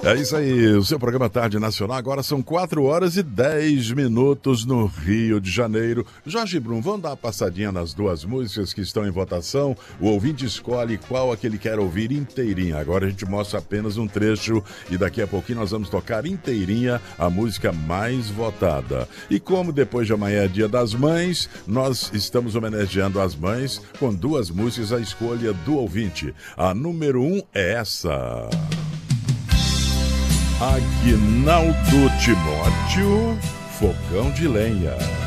É isso aí, o seu programa Tarde Nacional. Agora são 4h10 no Rio de Janeiro. Jorge Brum, vamos dar uma passadinha nas duas músicas que estão em votação. O ouvinte escolhe qual a que ele quer ouvir inteirinha. Agora a gente mostra apenas um trecho e daqui a pouquinho nós vamos tocar inteirinha a música mais votada. E como depois de amanhã é Dia das Mães, nós estamos homenageando as mães com duas músicas, a escolha do ouvinte. A número 1 é essa. Aguinaldo Timóteo, Fogão de Lenha.